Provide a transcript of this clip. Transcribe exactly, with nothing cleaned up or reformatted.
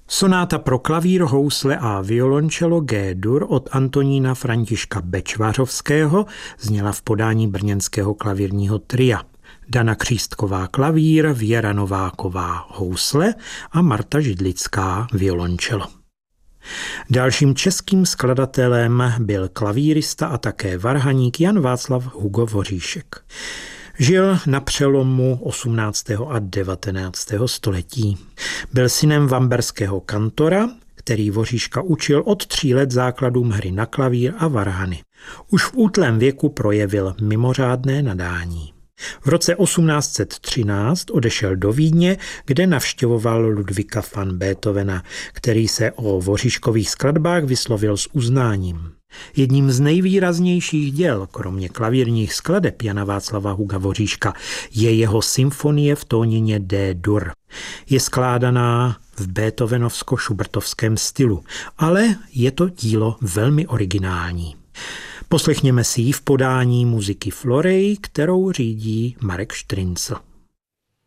Sonáta pro klavír, housle a violončelo G-dur od Antonína Františka Bečvařovského zněla v podání brněnského klavírního tria. Dana Křístková klavír, Věra Nováková housle a Marta Židlická violončelo. Dalším českým skladatelem byl klavírista a také varhaník Jan Václav Hugo Voříšek. Žil na přelomu osmnáctého a devatenáctého století. Byl synem vamberského kantora, který Voříška učil od tří let základům hry na klavír a varhany. Už v útlém věku projevil mimořádné nadání. V roce osmnáct set třináct odešel do Vídně, kde navštěvoval Ludvíka van Beethovena, který se o Voříškových skladbách vyslovil s uznáním. Jedním z nejvýraznějších děl, kromě klavírních skladeb Jana Václava Huga Voříška, je jeho symfonie v tónině D-dur. Je skládaná v beethovenovsko-šubertovském stylu, ale je to dílo velmi originální. Poslechněme si ji v podání muziky Florej, kterou řídí Marek Štryncl.